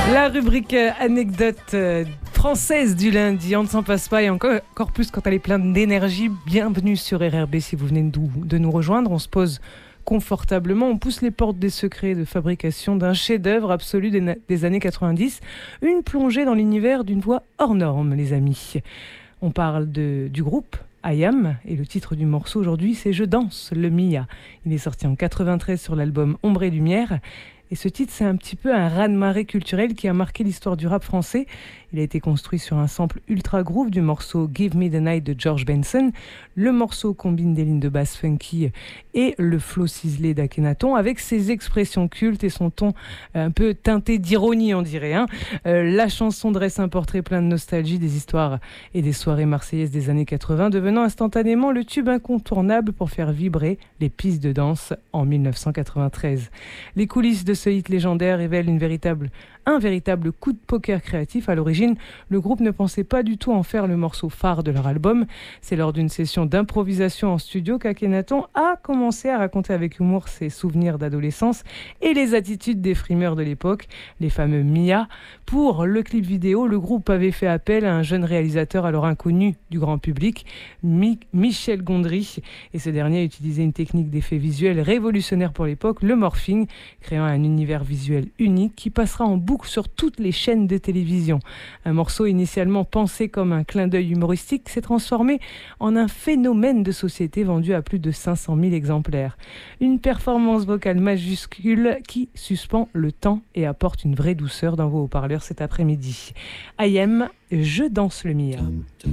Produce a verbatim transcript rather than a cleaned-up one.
La rubrique euh, anecdote euh, française du lundi, on ne s'en passe pas et encore, encore plus quand elle est pleine d'énergie. Bienvenue sur R R B si vous venez de, de nous rejoindre. On se pose confortablement, on pousse les portes des secrets de fabrication d'un chef-d'œuvre absolu des, na- des années quatre-vingt-dix. Une plongée dans l'univers d'une voix hors norme, les amis. On parle de, du groupe I A M et le titre du morceau aujourd'hui c'est Je danse le Mia. Il est sorti en quatre-vingt-treize sur l'album Ombre et Lumière. Et ce titre, c'est un petit peu un raz-de-marée culturel qui a marqué l'histoire du rap français. Il a été construit sur un sample ultra groove du morceau Give Me the Night de George Benson. Le morceau combine des lignes de basse funky et le flow ciselé d'Akhenaton avec ses expressions cultes et son ton un peu teinté d'ironie, on dirait. Hein. Euh, la chanson dresse un portrait plein de nostalgie des histoires et des soirées marseillaises des années quatre-vingts, devenant instantanément le tube incontournable pour faire vibrer les pistes de danse en dix-neuf cent quatre-vingt-treize. Les coulisses de ce hit légendaire révèle une véritable, un véritable coup de poker créatif. À l'origine, le groupe ne pensait pas du tout en faire le morceau phare de leur album. C'est lors d'une session d'improvisation en studio qu'Akhenaton a commencé à raconter avec humour ses souvenirs d'adolescence et les attitudes des frimeurs de l'époque, les fameux Mia. Pour le clip vidéo, le groupe avait fait appel à un jeune réalisateur alors inconnu du grand public, Mi- Michel Gondry, et ce dernier utilisait une technique d'effet visuel révolutionnaire pour l'époque, le morphing, créant un univers visuel unique qui passera en boucle sur toutes les chaînes de télévision. Un morceau initialement pensé comme un clin d'œil humoristique s'est transformé en un phénomène de société vendu à plus de cinq cent mille exemplaires. Une performance vocale majuscule qui suspend le temps et apporte une vraie douceur dans vos haut-parleurs cet après-midi. I A M, Je danse le Mia.